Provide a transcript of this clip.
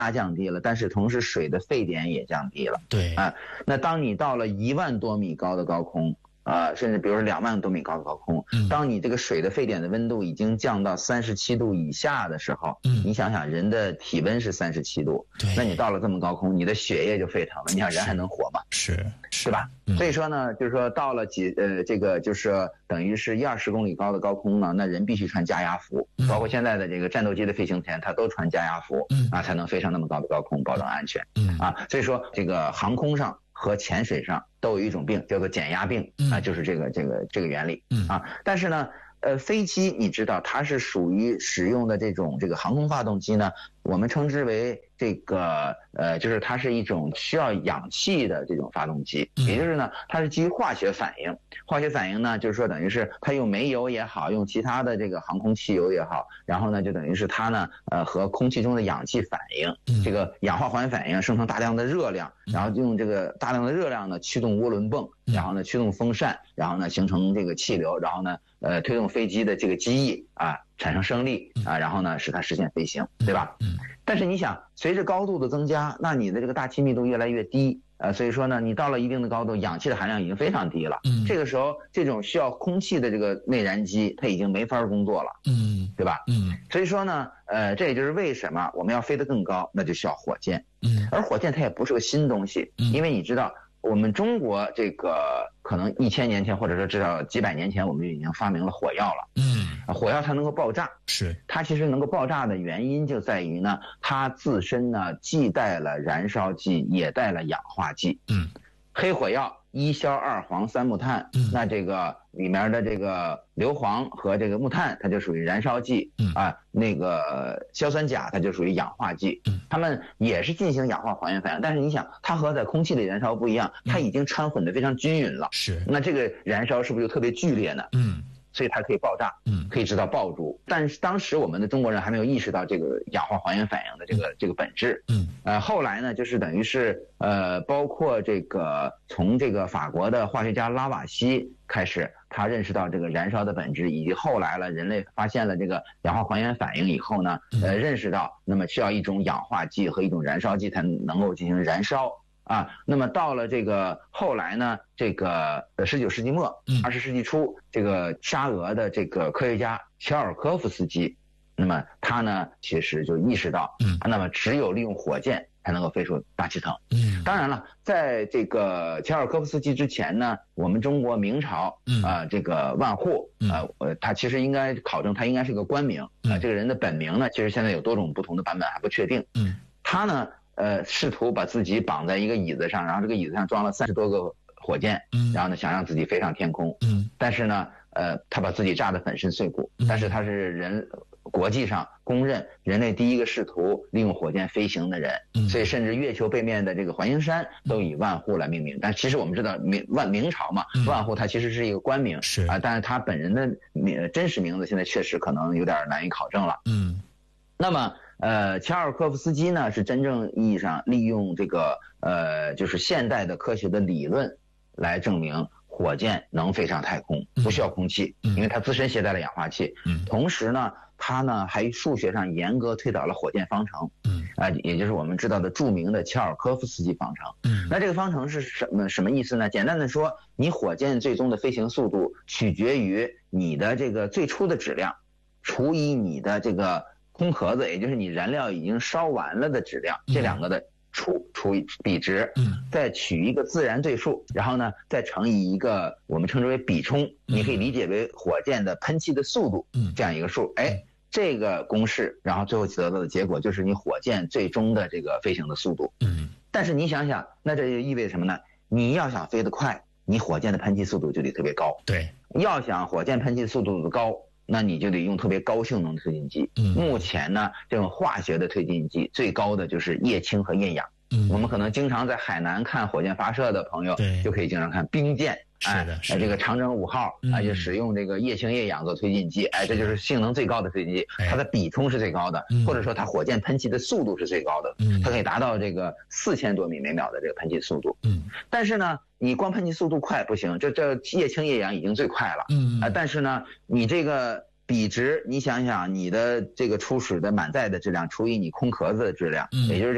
降低了，但是同时水的沸点也降低了。 对啊，那当你到了1万多米高的高空，甚至比如说2万多米高的高空，当你这个水的沸点的温度已经降到37度以下的时候，你想想人的体温是37度，那你到了这么高空，你的血液就沸腾了，你想人还能活吗？ 是对吧？所以说呢，就是说到了这个就是等于是120公里高的高空呢，那人必须穿加压服，包括现在的这个战斗机的飞行前，它都穿加压服，才能飞上那么高的高空，保证安全。所以说这个航空上和潜水上都有一种病叫做减压病，就是这个原理啊。但是呢，飞机你知道它是属于使用的这个航空发动机呢，我们称之为这个就是它是一种需要氧气的这种发动机，也就是呢它是基于化学反应。化学反应呢就是说等于是它用煤油也好，用其他的这个航空汽油也好，然后呢就等于是它呢和空气中的氧气反应，这个氧化还原反应生成大量的热量，然后用这个大量的热量呢驱动涡轮泵，然后呢驱动风扇，然后呢形成这个气流，然后呢推动飞机的这个机翼产生升力然后呢使它实现飞行，对吧？但是你想，随着高度的增加，那你的这个大气密度越来越低，所以说呢，你到了一定的高度，氧气的含量已经非常低了。这个时候，这种需要空气的这个内燃机，它已经没法工作了。对吧？所以说呢，这也就是为什么我们要飞得更高，那就需要火箭。而火箭它也不是个新东西，因为你知道，我们中国这个可能1000年前，或者说至少几百年前，我们就已经发明了火药了。火药它能够爆炸， 是它其实能够爆炸的原因就在于呢，它自身呢既带了燃烧剂，也带了氧化剂。黑火药1硝2磺3木炭，那这个里面的这个硫磺和这个木炭，它就属于燃烧剂那个硝酸钾它就属于氧化剂。它们也是进行氧化还原反应，但是你想，它和在空气里燃烧不一样，它已经掺混的非常均匀了。 是， 那这个燃烧是不是就特别剧烈呢？所以它可以爆炸，可以制造爆竹。但是当时我们的中国人还没有意识到这个氧化还原反应的这个本质。后来呢，就是等于是包括这个从这个法国的化学家拉瓦锡开始，他认识到这个燃烧的本质，以及后来了人类发现了这个氧化还原反应以后呢，认识到那么需要一种氧化剂和一种燃烧剂才能够进行燃烧。那么到了这个后来呢，这个19世纪末，20世纪初，这个沙俄的这个科学家乔尔科夫斯基，那么他呢其实就意识到，那么只有利用火箭才能够飞出大气层。当然了，在这个乔尔科夫斯基之前呢，我们中国明朝这个万户他其实应该考证，他应该是个官名这个人的本名呢，其实现在有多种不同的版本还不确定。他呢试图把自己绑在一个椅子上，然后这个椅子上装了30多个火箭，然后呢想让自己飞上天空。但是呢他把自己炸得粉身碎骨。但是他是国际上公认人类第一个试图利用火箭飞行的人，所以甚至月球背面的这个环形山都以万户来命名。但其实我们知道明朝嘛，万户它其实是一个官名，但是他本人的真实名字现在确实可能有点难以考证了。那么乔尔科夫斯基呢是真正意义上利用这个就是现代的科学的理论来证明火箭能飞上太空，不需要空气，因为它自身携带了氧化气。同时呢，它呢还数学上严格推导了火箭方程，也就是我们知道的著名的乔尔科夫斯基方程。那这个方程是什么意思呢？简单的说，你火箭最终的飞行速度取决于你的这个最初的质量除以你的这个空壳子，也就是你燃料已经烧完了的质量，这两个的除以比值，再取一个自然对数，然后呢再乘以一个我们称之为比冲，你可以理解为火箭的喷气的速度，这样一个数。这个公式，然后最后得到的结果就是你火箭最终的这个飞行的速度。但是你想想，那这就意味着什么呢？你要想飞得快，你火箭的喷气速度就得特别高。 对， 要想火箭喷气速度高，那你就得用特别高性能的推进剂。目前呢，这种化学的推进剂最高的就是液氢和液氧。我们可能经常在海南看火箭发射的朋友，就可以经常看兵舰。这个长征5号就使用这个液氢液氧做推进剂，这就是性能最高的推进剂，它的比冲是最高的，或者说它火箭喷气的速度是最高的，它可以达到这个4000多米每秒的这个喷气速度。但是呢，你光喷气速度快不行，这液氢液氧已经最快了。但是呢，你这个比值，你想想你的这个初始的满载的质量除以你空壳子的质量，也就是